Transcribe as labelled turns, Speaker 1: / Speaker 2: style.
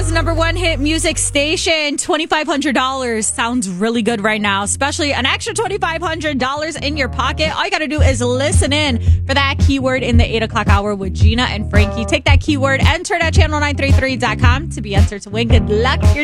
Speaker 1: America's number one hit music station. $2,500 sounds really good right now, especially an extra $2,500 in your pocket. All you got to do is listen in for that keyword in the 8 o'clock hour with Gina and Frankie. Take that keyword, enter it at channel933.com to be entered to win. Good luck.